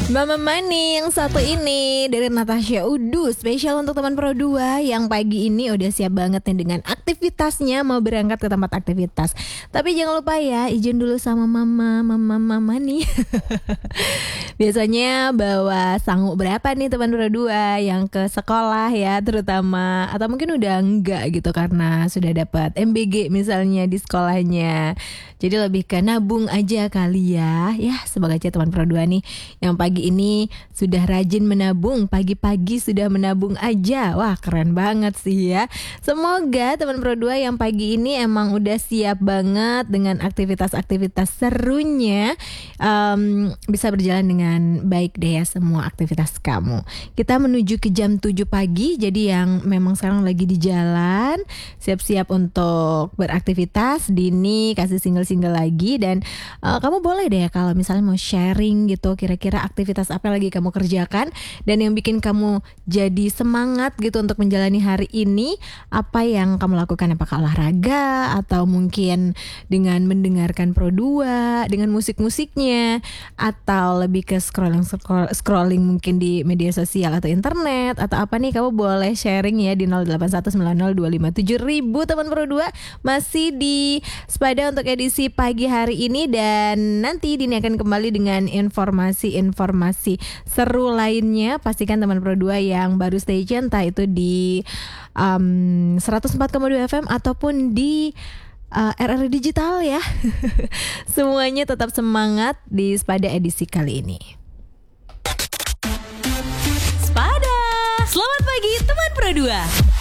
Mama Mani yang satu ini dari Natasha Udu, spesial untuk teman Pro 2 yang pagi ini udah siap banget nih dengan aktivitasnya, mau berangkat ke tempat aktivitas. Tapi jangan lupa ya, izin dulu sama Mama nih. Biasanya bawa sangu berapa nih teman Pro 2 yang ke sekolah ya, terutama, atau mungkin udah enggak gitu karena sudah dapat MBG misalnya di sekolahnya. Jadi lebih ke nabung aja kali ya. Ya, semoga aja teman Pro 2 nih yang pagi ini sudah rajin menabung, pagi-pagi sudah menabung aja. Wah, keren banget sih ya. Semoga teman Pro 2 yang pagi ini emang udah siap banget dengan aktivitas-aktivitas serunya, bisa berjalan dengan baik deh ya semua aktivitas kamu. Kita menuju ke jam 7 pagi, jadi yang memang sekarang lagi di jalan, siap-siap untuk beraktivitas. Dini kasih single-single lagi dan kamu boleh deh kalau misalnya mau sharing gitu, kira-kira aktivitas apa yang lagi kamu kerjakan dan yang bikin kamu jadi semangat gitu untuk menjalani hari ini. Apa yang kamu lakukan, apakah olahraga atau mungkin dengan mendengarkan Pro 2 dengan musik-musiknya, atau lebih ke scrolling mungkin di media sosial atau internet, atau apa nih, kamu boleh sharing ya di 08190257.000 teman Pro 2. Masih di Spada untuk edisi pagi hari ini, dan nanti Dini akan kembali dengan informasi seru lainnya. Pastikan teman Pro 2 yang baru stay tune, entah itu di 104,2 FM ataupun di RRI Digital ya. Semuanya tetap semangat di Spada edisi kali ini. Spada, selamat pagi teman Pro 2.